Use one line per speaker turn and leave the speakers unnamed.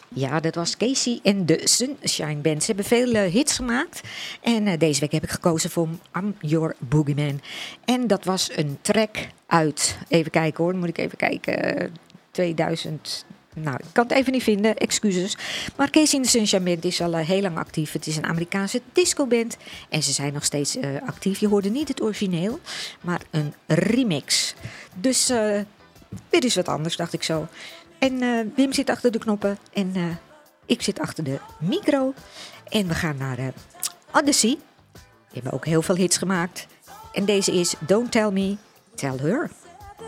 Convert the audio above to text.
Ja, dat was Casey en de Sunshine Band. Ze hebben veel hits gemaakt. En deze week heb ik gekozen voor I'm Your Boogeyman. En dat was een track uit, even kijken hoor, moet ik even kijken, 2000... Nou, ik kan het even niet vinden, excuses. Maar Casey en de Sunshine Band is al heel lang actief. Het is een Amerikaanse discoband. En ze zijn nog steeds actief. Je hoorde niet het origineel, maar een remix. Dus dit is wat anders, dacht ik zo. En Wim zit achter de knoppen en ik zit achter de micro. En we gaan naar Odyssey. Die hebben ook heel veel hits gemaakt. En deze is Don't Tell Me, Tell Her.